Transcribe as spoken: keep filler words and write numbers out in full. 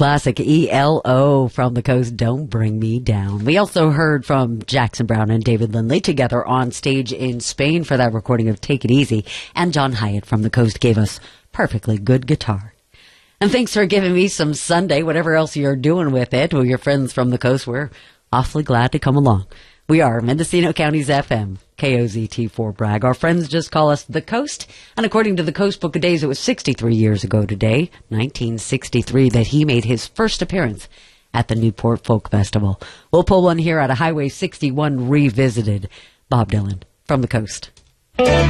classic E L O from the Coast, Don't Bring Me Down. We also heard from Jackson Browne and David Lindley together on stage in Spain for that recording of Take It Easy. And John Hyatt from the Coast gave us Perfectly Good Guitar. And thanks for giving me some Sunday, whatever else you're doing with it, with your friends from the Coast. We're awfully glad to come along. We are Mendocino County's F M, K O Z T Fort Bragg. Our friends just call us the Coast. And according to the Coast Book of Days, it was sixty-three years ago today, nineteen sixty-three, that he made his first appearance at the Newport Folk Festival. We'll pull one here out of Highway sixty-one Revisited. Bob Dylan from the Coast.